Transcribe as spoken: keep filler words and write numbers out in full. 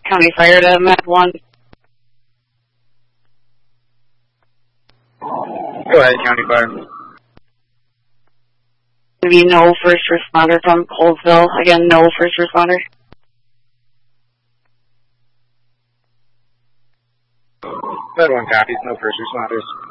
County Fire to Med one. Go ahead, County Fire. Maybe no first responder from Colesville. Again, no first responder. Med one copies, no first responders.